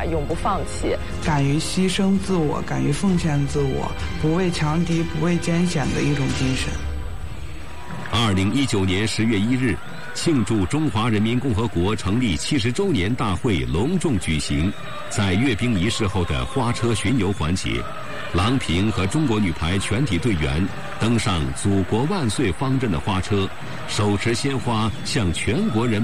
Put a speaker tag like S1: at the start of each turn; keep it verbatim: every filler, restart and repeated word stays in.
S1: 永不放弃，
S2: 敢于牺牲自我，敢于奉献自我，不畏强敌，不畏艰险的一种精神。
S3: 二零一九年十月一日，庆祝中华人民共和国成立七十周年大会隆重举行。在阅兵仪式后的花车巡游环节，郎平和中国女排全体队员登上祖国万岁方阵的花车，手持鲜花向全国人民